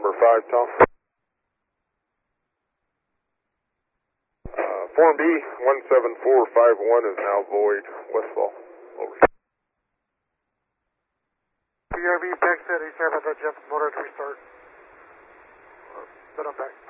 number 5, Tom. Form B, 17451 is now void. Westfall. Over. PRB, text at 87, that jet motor to restart. Set up back.